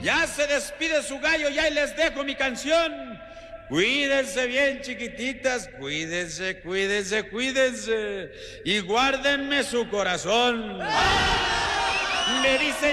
Ya se despide su gallo y ahí les dejo mi canción. Cuídense bien, chiquititas, cuídense, cuídense, cuídense. Y guárdenme su corazón. Me dicen